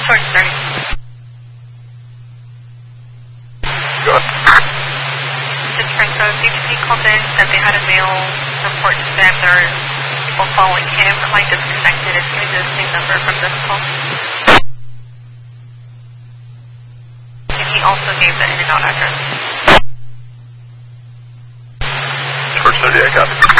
Torch 30. Go ahead. Just Franco, CTP called in, said they had a male report to them. There are people following him. The line disconnected. It's going to the same number from this call. And he also gave the in and out address. Torch 30, I got it.